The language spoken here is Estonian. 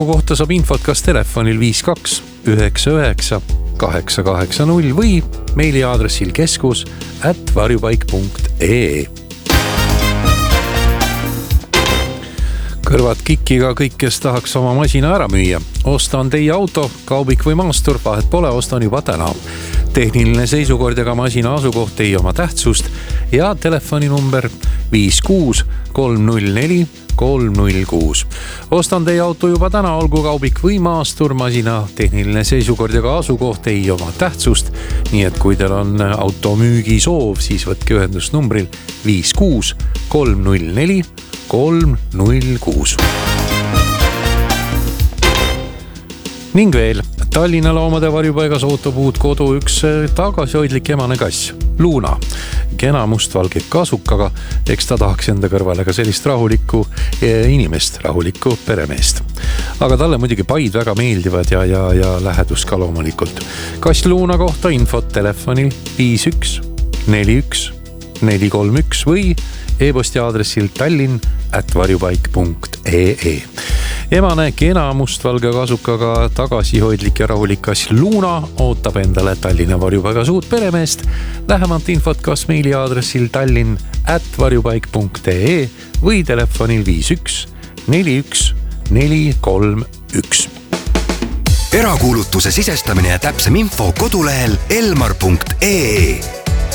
kohta saab infot kas telefonil 52 99 880 või meiliaadressil keskus@varjupaik.ee. Kõrvad kikiga kõik, kes tahaks oma masina ära müüa. Ostan teie auto, kaubik või maastur, vahet pole, ostan juba täna. Tehniline seisukord ja ka masina asukoht ei oma tähtsust ja telefoninumber 56 304 306. Ostan teie auto juba täna, olgu kaubik või maastur, masina tehniline seisukord ja ka asukoht ei oma tähtsust. Nii et kui teil on auto müügi soov, siis võtke ühendust numbril 56 304 306. Ning veel, Tallinna loomade varjupaigas ootab uut kodu üks tagasihoidlik emane kass, Luna. Kena mustvalge kasukaga, eks ta tahaks enda kõrvale ka sellist rahulikku inimest, rahulikku peremeest. Aga talle muidugi paid väga meeldivad ja lähedus ka loomulikult. Kass Luna kohta infot telefonil 51 41 431 või e-posti aadressil tallinn@varjupaik.ee. Emane kena mustvalge kasukaga tagasihoidlik ja rahulik kass Luna ootab endale Tallinna varjupaigas uut peremeest. Lähemalt infot kas meiliaadressil tallinn@varjupaik.ee või telefonil 51 41 431. Erakuulutuse sisestamine ja täpsem info kodulehel elmar.ee.